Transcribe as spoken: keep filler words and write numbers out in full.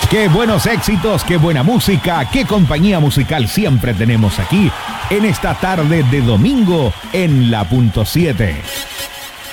Qué buenos éxitos, qué buena música, qué compañía musical siempre tenemos aquí en esta tarde de domingo en la punto siete.